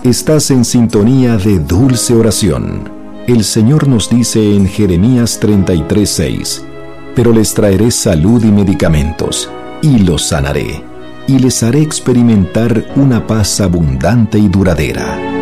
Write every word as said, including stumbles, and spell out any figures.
Estás en sintonía de Dulce Oración. El Señor nos dice en Jeremías treinta y tres, seis: pero les traeré salud y medicamentos, y los sanaré, y les haré experimentar una paz abundante y duradera.